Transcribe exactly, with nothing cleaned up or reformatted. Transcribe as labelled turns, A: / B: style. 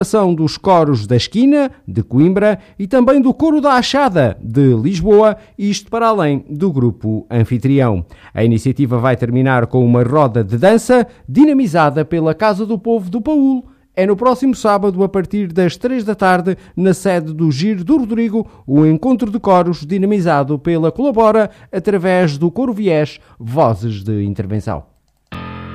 A: dos coros da Esquina, de Coimbra, e também do Coro da Achada, de Lisboa, isto para além do grupo anfitrião. A iniciativa vai terminar com uma roda de dança dinamizada pela Casa do Povo do Paúl. É no próximo sábado, a partir das três da tarde, na sede do Giro do Rodrigo, o encontro de coros dinamizado pela Colabora através do Coro Viés, Vozes de Intervenção.